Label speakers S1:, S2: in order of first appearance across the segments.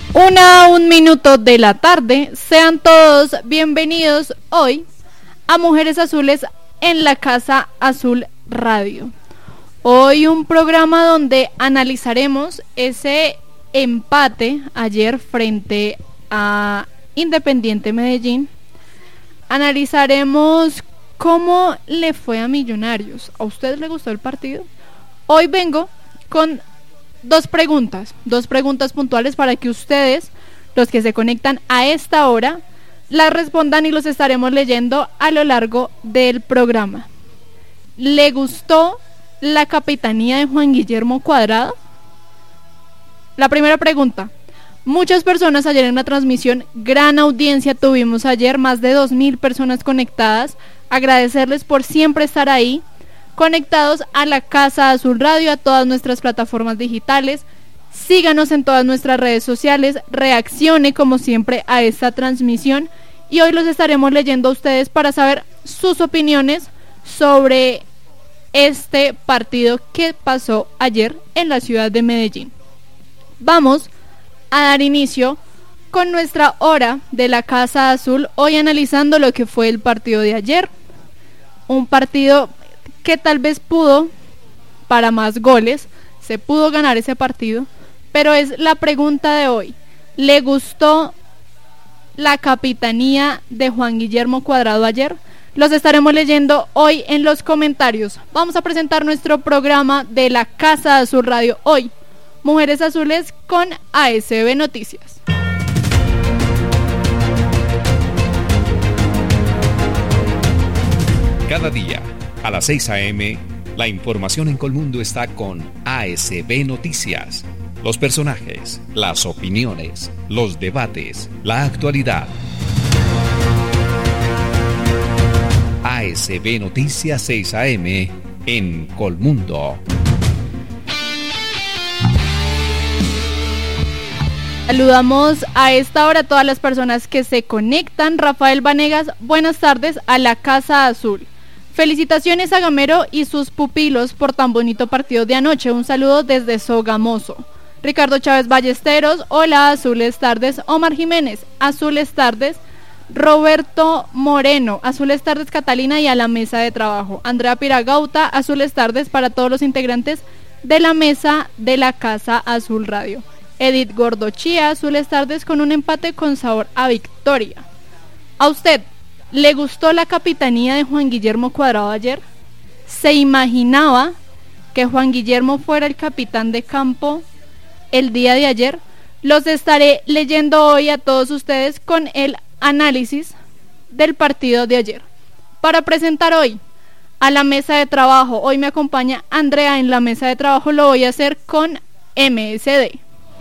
S1: Un minuto de la tarde. Sean todos bienvenidos hoy a Mujeres Azules en la Casa Azul Radio. Hoy un programa donde analizaremos ese empate ayer frente a Independiente Medellín. Analizaremos cómo le fue a Millonarios. ¿A usted le gustó el partido? Hoy vengo con dos preguntas puntuales para que ustedes, los que se conectan a esta hora, las respondan y los estaremos leyendo a lo largo del programa. ¿Le gustó la capitanía de Juan Guillermo Cuadrado? La primera pregunta. Muchas personas ayer en la transmisión, gran audiencia tuvimos ayer, más de 2,000 personas conectadas. Agradecerles por siempre estar ahí, conectados a la Casa Azul Radio, a todas nuestras plataformas digitales. Síganos en todas nuestras redes sociales, reaccione como siempre a esta transmisión y hoy los estaremos leyendo a ustedes para saber sus opiniones sobre este partido que pasó ayer en la ciudad de Medellín. Vamos a dar inicio con nuestra hora de la Casa Azul, hoy analizando lo que fue el partido de ayer, un partido que tal vez pudo para más goles, se pudo ganar ese partido, pero es la pregunta de hoy. ¿Le gustó la capitanía de Juan Guillermo Cuadrado ayer? Los estaremos leyendo hoy en los comentarios. Vamos a presentar nuestro programa de la Casa Azul Radio hoy, Mujeres Azules con ASB Noticias.
S2: Cada día, a las 6 a.m., la información en Colmundo está con ASB Noticias. Los personajes, las opiniones, los debates, la actualidad. ASB Noticias 6 a.m. en Colmundo.
S1: Saludamos a esta hora a todas las personas que se conectan. Rafael Vanegas, buenas tardes a la Casa Azul. Felicitaciones a Gamero y sus pupilos por tan bonito partido de anoche. Un saludo desde Sogamoso. Ricardo Chávez Ballesteros, hola, azules tardes. Omar Jiménez, azules tardes. Roberto Moreno, azules tardes Catalina y a la mesa de trabajo. Andrea Piragauta, azules tardes para todos los integrantes de la mesa de la Casa Azul Radio. Edith Gordochía, azules tardes con un empate con sabor a victoria. ¿A usted le gustó la capitanía de Juan Guillermo Cuadrado ayer? ¿Se imaginaba que Juan Guillermo fuera el capitán de campo el día de ayer? Los estaré leyendo hoy a todos ustedes con el análisis del partido de ayer. Para presentar hoy a la mesa de trabajo, hoy me acompaña Andrea en la mesa de trabajo, lo voy a hacer con MSD.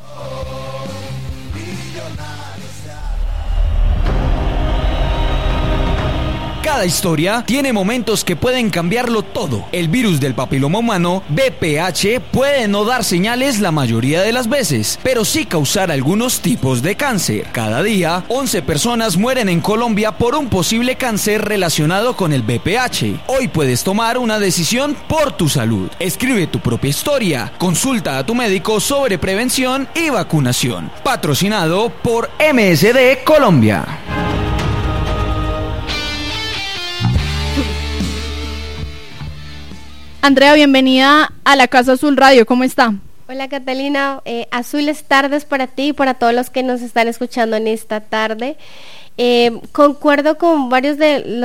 S3: Cada historia tiene momentos que pueden cambiarlo todo. El virus del papiloma humano, VPH, puede no dar señales la mayoría de las veces, pero sí causar algunos tipos de cáncer. Cada día, 11 personas mueren en Colombia por un posible cáncer relacionado con el VPH. Hoy puedes tomar una decisión por tu salud. Escribe tu propia historia. Consulta a tu médico sobre prevención y vacunación. Patrocinado por MSD Colombia.
S1: Andrea, bienvenida a la Casa Azul Radio, ¿cómo está?
S4: Hola Catalina, azules tardes para ti y para todos los que nos están escuchando en esta tarde. Concuerdo con varios de